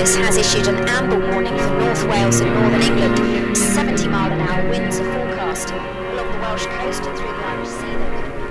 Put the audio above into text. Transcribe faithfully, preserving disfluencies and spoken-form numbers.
Office has issued an amber warning for North Wales and Northern England. seventy mile an hour winds are forecast along the Welsh coast and through the Irish Sea.